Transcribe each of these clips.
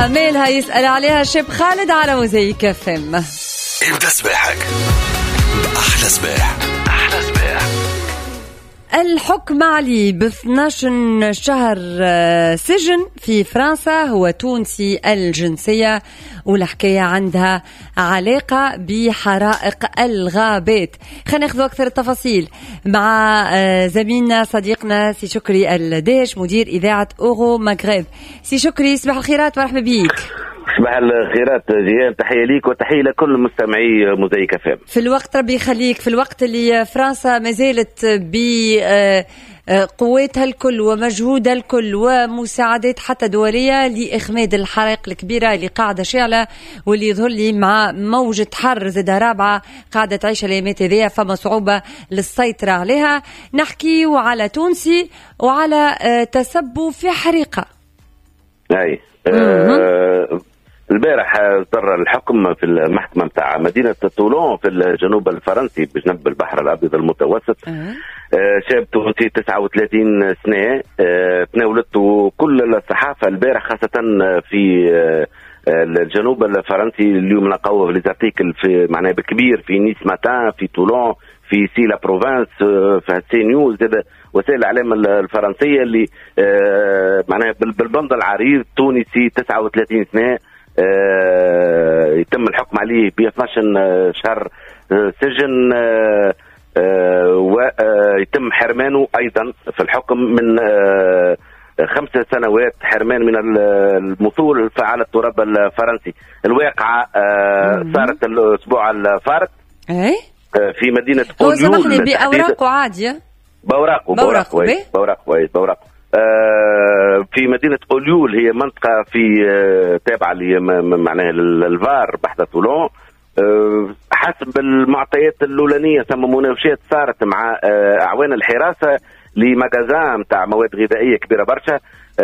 مالها يسأل عليها شاب خالد على موزايك اف ام. ابدأ سباحك بأحلى سباح. أحلى سباح. الحكم عليه ب 12 شهر سجن في فرنسا هو تونسي الجنسية، والحكاية عندها علاقة بحرائق الغابات. خلينا ناخذ أكثر التفاصيل مع زميلنا صديقنا سي شكري الداش مدير إذاعة أورو مغرب. سي شكري صباح الخيرات ورحمة بيك. صباح الخيرات جيان، تحية ليك وتحية لكل مستمعي موزايك اف ام. في الوقت ربي يخليك، في الوقت اللي فرنسا ما زالت بقواتها الكل ومجهودها الكل ومساعدات حتى دولية لإخماد الحرائق الكبيرة اللي قاعدة شعلة، واللي يظهر لي مع موجة حر زادة رابعة قاعدة تعيش الأيامات هذيا، فما صعوبة للسيطرة عليها. نحكي وعلى تونسي وعلى تسبب في حريقة. أي البارح صدر الحكم في المحكمة متاع مدينة طولون في الجنوب الفرنسي بجنب البحر الأبيض المتوسط. شاب تونسي 39 سنة تناولته كل الصحافة البارح، خاصة في الجنوب الفرنسي. اليوم لقوه في ليزارتيكل في معناه بكبير في نيس ماتان، في طولون، في سي لا بروفانس، في سي نيوز، وسائل الاعلام الفرنسيه اللي معناها بالبند العريض تونسي 39 سنه يتم الحكم عليه ب 12 شهر سجن، ويتم حرمانه ايضا في الحكم من 5 سنوات حرمان من المثول على التراب الفرنسي. الواقعه صارت الاسبوع الفارط في مدينة أوليول. سامحني بأوراقه عادية؟ بأوراقه في مدينة أوليول، هي منطقة في تابعة معناها الفار بحث طولون. حسب المعطيات الأولانية ثم مناوشات صارت مع أعوان الحراسة لمجازان تاع مواد غذائية كبيرة برشا.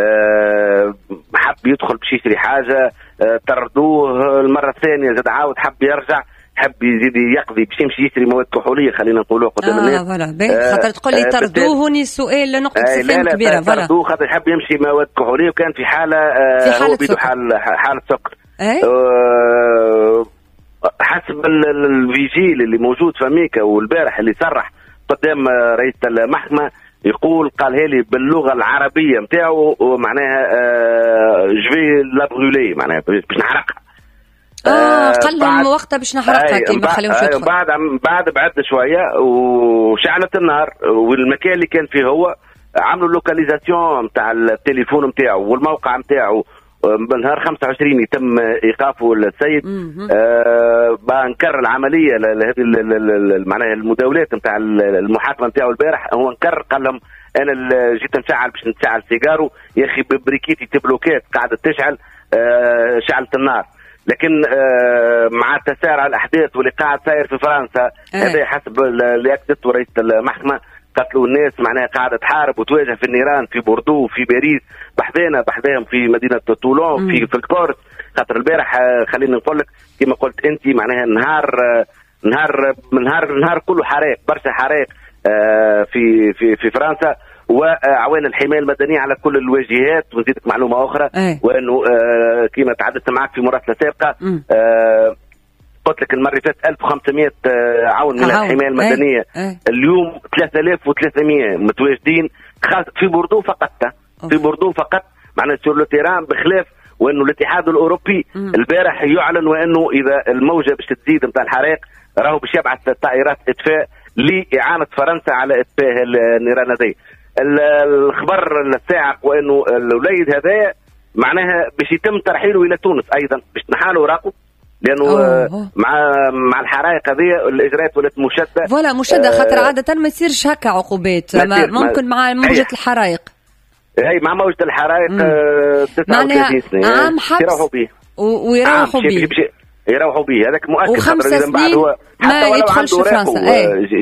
حب يدخل باش يشتري حاجة، طردوه المرة الثانية، زاد عاود حب يرجع، حب يزيد يقضي باش يمشي يشتري مواد كحوليه، خلينا نقولوا قدام الناس. فوالا خاطر تقول لي طردوه هوني سؤال نقطه استفهام كبيره. فوالا طردوه خاطر يحب يمشي مواد كحوليه، وكان في حاله حاله سكر. حسب الفيجيل اللي موجود في امريكا والبارح اللي صرح قدام رئيس المحكمه، يقول قالها لي باللغه العربيه نتاعو، ومعناها جوي لا برولي، معناها باش نحرقها. قال لهم وقتها باش نحرقها كي ما خليوش يدخل. بعد شويه وشعلت النار، والمكان اللي كان فيه هو عملوا لوكاليزاسيون نتاع التليفون نتاعو والموقع نتاعو. بنهار 25 يتم ايقافه السيد. بنكر العمليه لهذه معناها المداولات نتاع المحاكمه نتاعو البارح. هو نكر، قال لهم انا جيت نشعل باش نشعل سيجارو يا اخي ببريكيتي تبلوكات قاعده تشعل، شعلت النار. لكن مع تسارع الاحداث واللي قاعد ساير في فرنسا، هذا حسب اللي اكدته رئيس المحكمه، قتلوا الناس معناها قاعده تحارب وتواجه في النيران في بوردو، في باريس، بحذاهم في مدينه طولون، في الكورس. خاطر البارح خليني نقول لك كما قلت انت، معناها نهار كله حرائق، برشا حرائق في فرنسا، وأعوان الحماية المدنية على كل الواجهات. ونزيدك معلومة أخرى، وأنه كما تحدثت معك في مراسلة سابقة، قلت لك المرة فاتت 1500 عون من الحماية المدنية. اليوم 3300 متواجدين في بوردو فقط، معناها سور لو تيران، بخلاف وأنه الاتحاد الأوروبي البارح يعلن وأنه إذا الموجة باش تزيد نتاع الحرائق راهو باش يبعث طائرات إطفاء لإعانة فرنسا على إطفاء النيران هذه. الخبر الساعق وانه الوليد هذا معناها باش يتم ترحيله الى تونس ايضا باش نحالوا اوراقه، لانه مع الحرائق هذه الاجراءات ولات مشدده. فوالا مشدده، خاطر عاده ما يصيرش هكا عقوبات، ممكن مع موجه الحرائق. هي مع موجه الحرائق 39 سنه عام حبس ويروحوا به يروحوا به، هذاك مؤكد. و5 سنين ما يدخلش فرنسا.